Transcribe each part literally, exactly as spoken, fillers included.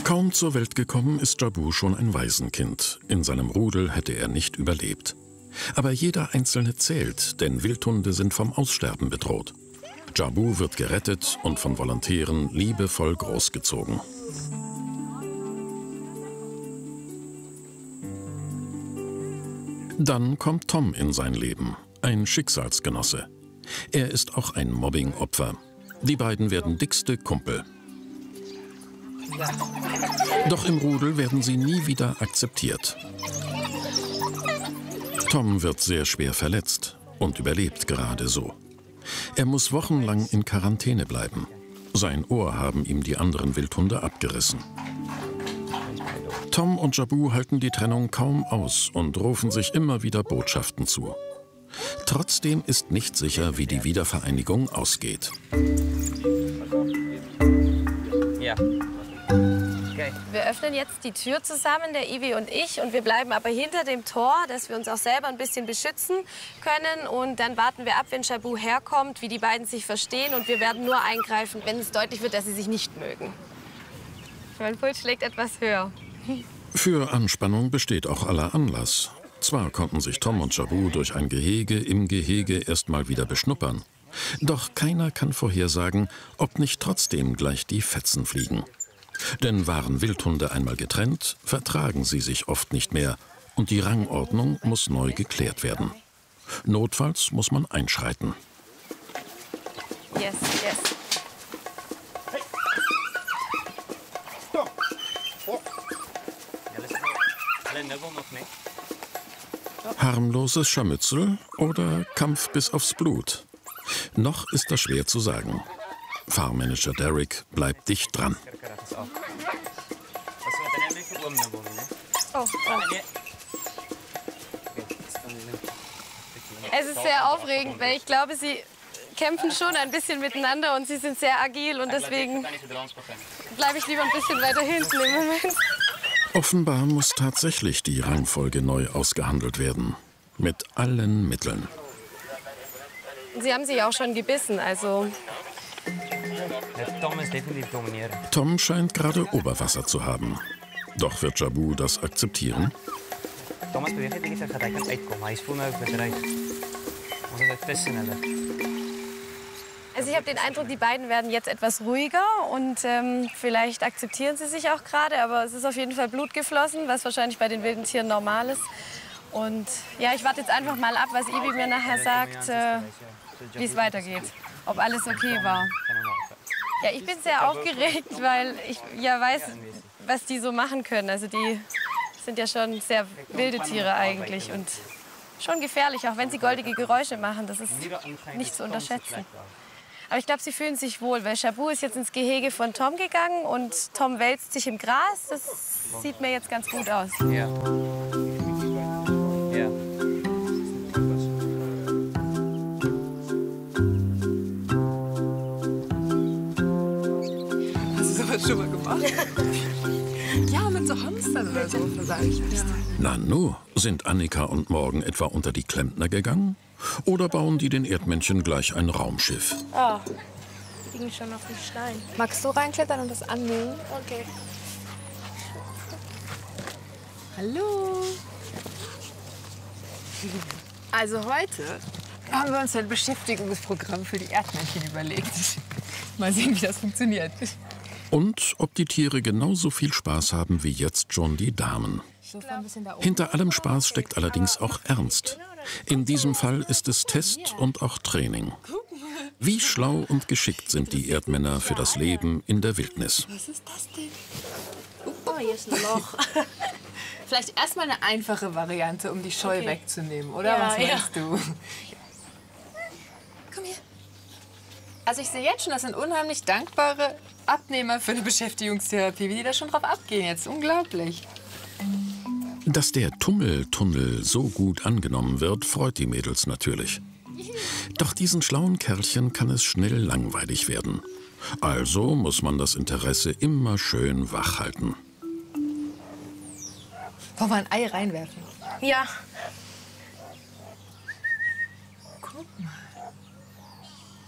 Kaum zur Welt gekommen, ist Jabu schon ein Waisenkind. In seinem Rudel hätte er nicht überlebt. Aber jeder Einzelne zählt, denn Wildhunde sind vom Aussterben bedroht. Jabu wird gerettet und von Volontären liebevoll großgezogen. Dann kommt Tom in sein Leben, ein Schicksalsgenosse. Er ist auch ein Mobbing-Opfer. Die beiden werden dickste Kumpel. Doch im Rudel werden sie nie wieder akzeptiert. Tom wird sehr schwer verletzt und überlebt gerade so. Er muss wochenlang in Quarantäne bleiben. Sein Ohr haben ihm die anderen Wildhunde abgerissen. Tom und Jabu halten die Trennung kaum aus und rufen sich immer wieder Botschaften zu. Trotzdem ist nicht sicher, wie die Wiedervereinigung ausgeht. Ja. Okay. Wir öffnen jetzt die Tür zusammen, der Iwi und ich, und wir bleiben aber hinter dem Tor, dass wir uns auch selber ein bisschen beschützen können. Und dann warten wir ab, wenn Jabu herkommt, wie die beiden sich verstehen, und wir werden nur eingreifen, wenn es deutlich wird, dass sie sich nicht mögen. Mein Puls schlägt etwas höher. Für Anspannung besteht auch aller Anlass. Zwar konnten sich Tom und Jabu durch ein Gehege im Gehege erst mal wieder beschnuppern. Doch keiner kann vorhersagen, ob nicht trotzdem gleich die Fetzen fliegen. Denn waren Wildhunde einmal getrennt, vertragen sie sich oft nicht mehr. Und die Rangordnung muss neu geklärt werden. Notfalls muss man einschreiten. Yes, yes. Harmloses Scharmützel oder Kampf bis aufs Blut? Noch ist das schwer zu sagen. Fahrmanager Derek bleibt dicht dran. Oh, es ist sehr aufregend, weil ich glaube, sie kämpfen schon ein bisschen miteinander und sie sind sehr agil, und deswegen bleibe ich lieber ein bisschen weiter hinten im Moment. Offenbar muss tatsächlich die Rangfolge neu ausgehandelt werden. Mit allen Mitteln. Sie haben sich auch schon gebissen, also... Tom ist definitiv dominieren. Tom scheint gerade Oberwasser zu haben. Doch wird Jabu das akzeptieren? Thomas beweegt niet, hij gaat eigenlijk uitkomen. Hij is voll naar eruit. Ons is het schneller. Also ich habe den Eindruck, die beiden werden jetzt etwas ruhiger und ähm, vielleicht akzeptieren sie sich auch gerade, aber es ist auf jeden Fall Blut geflossen, was wahrscheinlich bei den wilden Tieren normal ist. Und ja, ich warte jetzt einfach mal ab, was Iwi mir nachher sagt, äh, wie es weitergeht, ob alles okay war. Ja, ich bin sehr aufgeregt, weil ich ja weiß, was die so machen können. Also die sind ja schon sehr wilde Tiere eigentlich und schon gefährlich, auch wenn sie goldige Geräusche machen. Das ist nicht zu unterschätzen. Aber ich glaube, sie fühlen sich wohl, weil Jabu ist jetzt ins Gehege von Tom gegangen und Tom wälzt sich im Gras. Das sieht mir jetzt ganz gut aus. Ja. Ja. Hast du sowas schon mal gemacht? Ja, mit so Hamstern oder so, vielleicht. Ja. Nanu, sind Annika und Morgan etwa unter die Klempner gegangen? Oder bauen die den Erdmännchen gleich ein Raumschiff? Oh, die liegen schon auf dem Stein. Magst du reinklettern und das annehmen? Okay. Hallo. Also heute haben wir uns ein Beschäftigungsprogramm für die Erdmännchen überlegt. Mal sehen, wie das funktioniert. Und ob die Tiere genauso viel Spaß haben wie jetzt schon die Damen. Hinter allem Spaß steckt allerdings auch Ernst. In diesem Fall ist es Test und auch Training. Wie schlau und geschickt sind die Erdmänner für das Leben in der Wildnis. Was ist das denn? Oh, hier ist ein Loch. Vielleicht erstmal eine einfache Variante, um die Scheu Okay. wegzunehmen, oder? Ja, Was meinst ja. du? Komm her. Also ich sehe jetzt schon, das sind unheimlich dankbare Abnehmer für eine Beschäftigungstherapie, wie die da schon drauf abgehen jetzt. Unglaublich. Dass der Tummeltunnel so gut angenommen wird, freut die Mädels natürlich. Doch diesen schlauen Kerlchen kann es schnell langweilig werden. Also muss man das Interesse immer schön wach halten. Wollen wir ein Ei reinwerfen? Ja. Guck mal.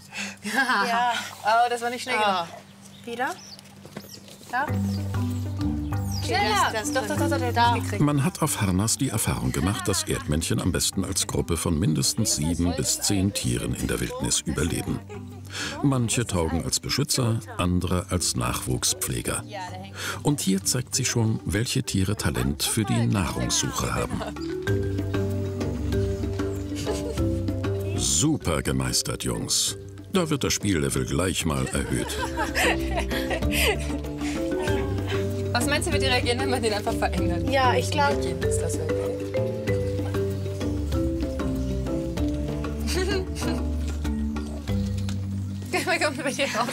Ja. Ja. Oh, das war nicht schnell genug. Wieder? Ja? Schneller! Das, Doch, doch, doch, doch, da. Gekriegt. Man hat auf Harnas die Erfahrung gemacht, dass Erdmännchen am besten als Gruppe von mindestens sieben bis zehn Tieren in der Wildnis überleben. Manche taugen als Beschützer, andere als Nachwuchspfleger. Und hier zeigt sich schon, welche Tiere Talent für die Nahrungssuche haben. Super gemeistert, Jungs. Da wird das Spiellevel gleich mal erhöht. Was meinst du, wie die reagieren, wenn man den einfach verändert? Ja, ich glaube. Ist das okay? Komm bei dir raus.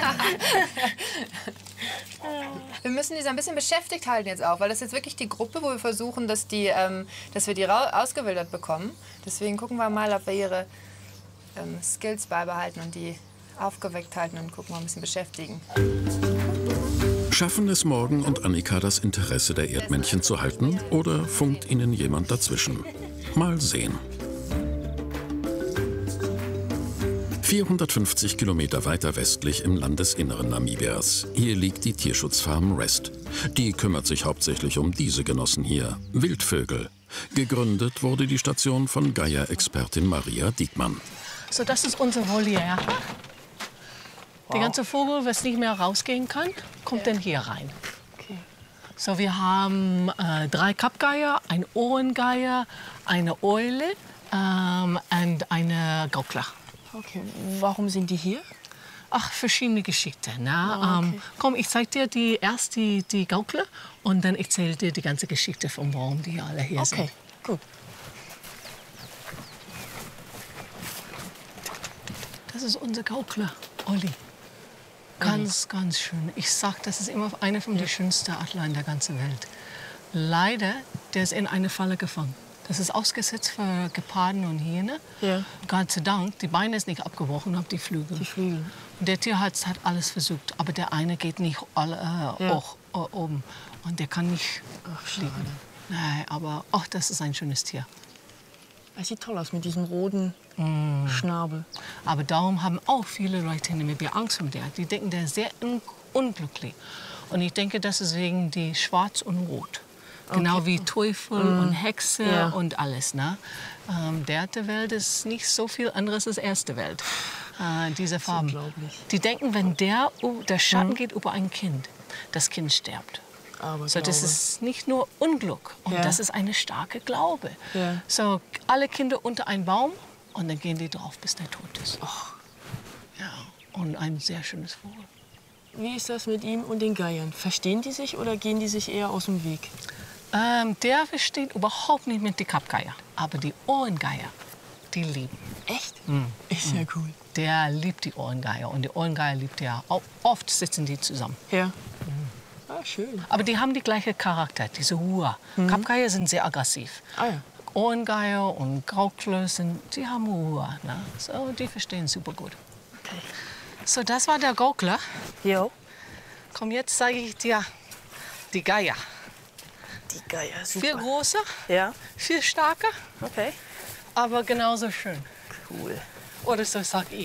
Wir müssen die so ein bisschen beschäftigt halten jetzt auch, weil das ist jetzt wirklich die Gruppe, wo wir versuchen, dass, die, ähm, dass wir die ausgewildert bekommen. Deswegen gucken wir mal, ob wir ihre ähm, Skills beibehalten und die aufgeweckt halten und gucken mal ein bisschen beschäftigen. Schaffen es Morgan und Annika, das Interesse der Erdmännchen zu halten, oder funkt ihnen jemand dazwischen? Mal sehen. vierhundertfünfzig Kilometer weiter westlich im Landesinneren Namibias. Hier liegt die Tierschutzfarm Rest. Die kümmert sich hauptsächlich um diese Genossen hier, Wildvögel. Gegründet wurde die Station von Geier-Expertin Maria Diekmann. So, das ist unser Voliere. Der ganze Vogel, was nicht mehr rausgehen kann, kommt dann hier rein. Okay. So, wir haben äh, drei Kappgeier, ein Ohrengeier, eine Eule ähm, und eine Gaukler. Okay. Warum sind die hier? Ach, verschiedene Geschichten. Ne? Ah, okay. ähm, komm, ich zeig dir die, erst die, die Gaukler und dann erzähle dir die ganze Geschichte von warum die alle hier Okay, sind. gut. Das ist unser Gaukler, Olli. Ganz, ganz schön. Ich sag, das ist immer einer von den schönsten Adler in der ganzen Welt. Leider, der ist in eine Falle gefangen. Das ist ausgesetzt für Geparden und Hyäne. Ja. Gott sei Dank, die Beine ist nicht abgebrochen, aber die Flügel. Die Flügel. Und der Tierarzt hat alles versucht, aber der eine geht nicht alle, äh, Ja. hoch äh, oben. Und der kann nicht Ach, fliegen. schade. Nein, aber ach, das ist ein schönes Tier. Es sieht toll aus mit diesem roten Schnabel. Aber darum haben auch viele Leute in Namibia Angst um der. Die denken, der ist sehr un unglücklich. Und ich denke, das ist wegen die Schwarz und Rot. Genau wie Teufel und Hexe Ja. und alles. Ne? Ähm, der erste Welt ist nicht so viel anderes als erste Welt. Äh, diese Farben. unglaublich. Die denken, wenn der, der Schatten geht über ein Kind, das Kind stirbt. Aber So, das Glaube. ist nicht nur Unglück, und Ja. das ist eine starke Glaube. Ja. So, alle Kinder unter einen Baum und dann gehen die drauf, bis der tot ist. Ja, und ein sehr schönes Vogel. Wie ist das mit ihm und den Geiern? Verstehen die sich oder gehen die sich eher aus dem Weg? Ähm, der versteht überhaupt nicht mit den Kappgeier, aber die Ohrengeier, die lieben. Echt? Ist ja cool. Der liebt die Ohrengeier und die Ohrengeier liebt er. Auch oft sitzen die zusammen. Ja. Ah, schön. Aber die haben die gleiche Charakter, diese Hua. Kappgeier sind sehr aggressiv. Ah ja. Ohrengeier und Gaukler sind, die haben Hua. Ne? So, die verstehen super gut. Okay. So, das war der Gaukler. Jo. Komm, jetzt zeige ich dir die Geier. Die Geier, super. Viel größer, Ja, viel stärker, okay. aber genauso schön. Cool. Oder so sag ich.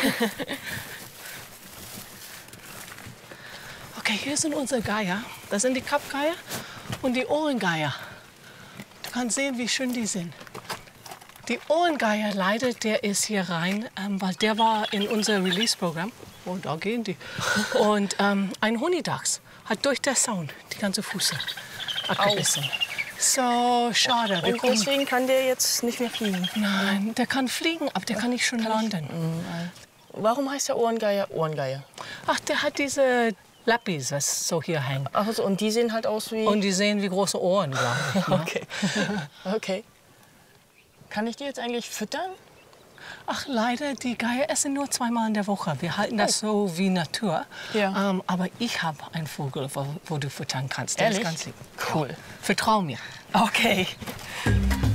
Okay, hier sind unsere Geier. Das sind die Kappgeier und die Ohrengeier. Du kannst sehen, wie schön die sind. Die Ohrengeier, leider, der ist hier rein, ähm, weil der war in unser Release-Programm. Und da gehen die. Und ähm, ein Honigdachs hat durch den Zaun die ganze Fuße abgebissen. So, schade. Wir Und kommen- deswegen kann der jetzt nicht mehr fliegen. Nein, der kann fliegen, aber der kann nicht schön landen. Warum heißt der Ohrengeier Ohrengeier? Ach, der hat diese Lappis, was so hier hängen. Ach so, und die sehen halt aus wie... Und die sehen wie große Ohren, glaube ich. Ne? Okay. Okay. Kann ich die jetzt eigentlich füttern? Ach, leider, die Geier essen nur zweimal in der Woche. Wir halten das so wie Natur. Ja. Ähm, aber ich habe einen Vogel, wo, wo du füttern kannst. Der Ehrlich? ist ganz lieb. Cool. Vertrau mir. Okay.